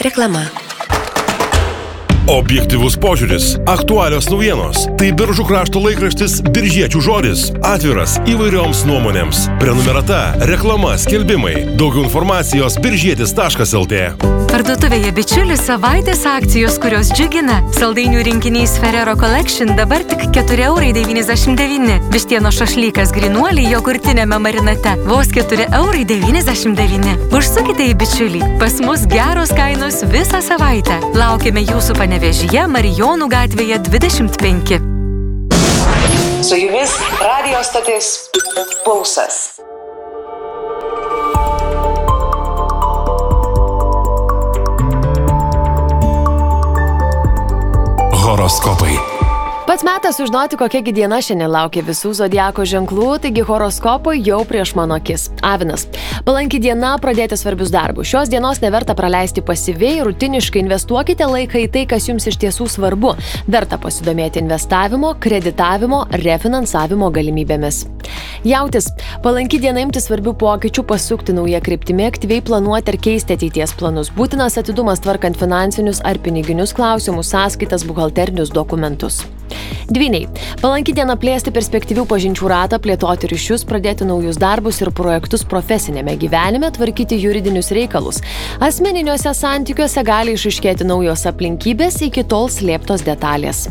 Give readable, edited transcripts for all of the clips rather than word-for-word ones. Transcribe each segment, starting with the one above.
Reklama. Objektyvus požiūris, aktualios naujienos. Tai Biržų krašto laikraštis Biržiečių žodis. Atviras įvairioms nuomonėms. Prenumerata, reklama, skelbimai. Daugiau informacijos biržietis.lt. Parduotuvėje Bičiulis savaitės akcijos, kurios džiugina. Saldainių rinkinys Ferrero Collection dabar tik 4,99 €. Vištieno šašlykas Grinuoliai jogurtinėme marinate vos 4,99 €. Užsukite į Bičiulį. Pas mus geros kainos visą savaitę. Laukiame jūsų Panevėžyje, Marijonų gatvėje 25. Su jumis radijo stotis Pulsas. Horoskopai. Pats metas sužinoti, kokia gi diena šiandien laukia visų zodiako ženklų, taigi horoskopai jau prieš mano akis. Avinas. Palanki diena pradėti svarbius darbus. Šios dienos neverta praleisti pasyviai, rutiniškai investuokite laiką į tai, kas jums iš tiesų svarbu. Verta pasidomėti investavimo, kreditavimo, refinansavimo galimybėmis. Jautis. Palanki diena imti svarbių pokyčių, pasukti naują kryptimį, aktyviai planuoti ar keisti ateities planus. Būtinas atidumas tvarkant finansinius ar piniginius klausimus, sąskaitas, buhalterinius dokumentus. Dvyniai. Palanki diena plėsti perspektyvių pažinčių ratą, plėtoti ryšius, pradėti naujus darbus ir projektus profesinėme gyvenime, tvarkyti juridinius reikalus. Asmeniniuose santykiuose gali išaiškėti naujos aplinkybės, iki tol slėptos detalės.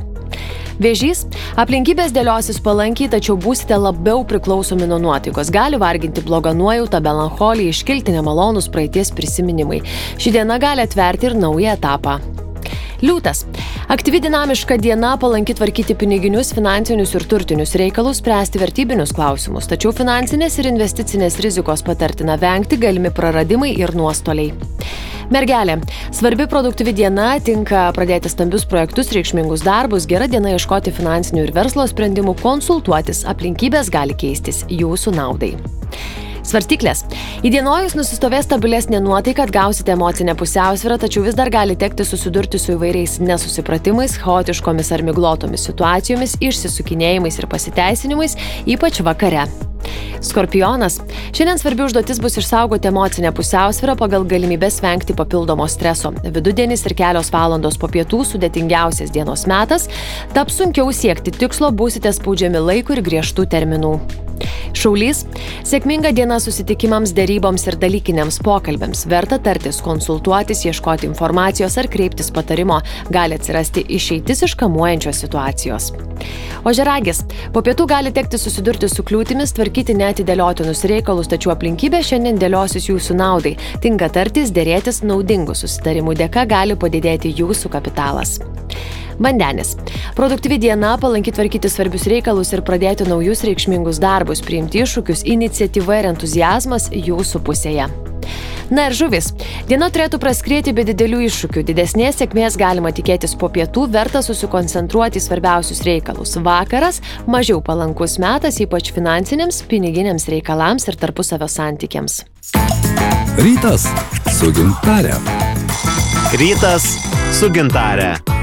Vėžys. Aplinkybės dėliosis palankiai, tačiau būsite labiau priklausomi nuo nuotaikos. Gali varginti bloga nuojauta, melancholija, iškilti nemalonūs praeities prisiminimai. Ši diena gali atverti ir naują etapą. Liūtas. Aktyvi dinamiška diena palanki tvarkyti piniginius, finansinius ir turtinius reikalus, spręsti vertybinius klausimus, tačiau finansinės ir investicinės rizikos patartina vengti, galimi praradimai ir nuostoliai. Mergelė. Svarbi produktyvi diena, tinka pradėti stambius projektus, reikšmingus darbus, gera diena ieškoti finansinių ir verslo sprendimų, konsultuotis, aplinkybės gali keistis jūsų naudai. Svarstyklės. Įdienojus nusistovės stabilesnė nuotaika, atgausite emocinę pusiausvyrą, tačiau vis dar gali tekti susidurti su įvairiais nesusipratimais, chaotiškomis ar miglotomis situacijomis, išsisukinėjimais ir pasiteisinimais, ypač vakare. Skorpionas. Šiandien svarbi užduotis bus išsaugoti emocinę pusiausvyrą pagal galimybės vengti papildomo streso. Vidudienis ir kelios valandos po pietų sudėtingiausias dienos metas, taps sunkiau siekti tikslo, būsite spaudžiami laiku ir griežtų terminų. Šaulys. Sėkminga diena susitikimams, deryboms ir dalykiniams pokalbėms. Verta tartis, konsultuotis, ieškoti informacijos ar kreiptis patarimo. Gali atsirasti išeitis iš kamuojančios situacijos. Ožiaragis. Po pietų gali tekti susidurti su kliūtimis, tvarkyti neatidėliotinus reikalus, tačiau aplinkybės šiandien dėliosis jūsų naudai. Tinka tartis, dėrėtis, naudingų susitarimų dėka gali padidėti jūsų kapitalas. Vandenis. Produktyvi diena, palanki tvarkyti svarbius reikalus ir pradėti naujus reikšmingus darbus, priimti iššūkius, iniciatyva ir entuzijazmas jūsų pusėje. Na ir žuvis. Diena turėtų praskrieti be didelių iššūkių. Didesnės sėkmės galima tikėtis po pietų, verta susikoncentruoti į svarbiausius reikalus. Vakaras mažiau palankus metas, ypač finansiniams, piniginiams reikalams ir tarpusavio santykiams. Rytas su Gintare. Rytas su Gintare.